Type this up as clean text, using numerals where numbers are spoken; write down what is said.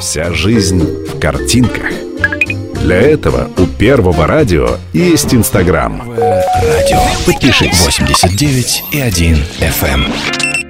Вся жизнь в картинках. Для этого у Первого радио есть Инстаграм. Радио. Подпишись. 89,1 FM.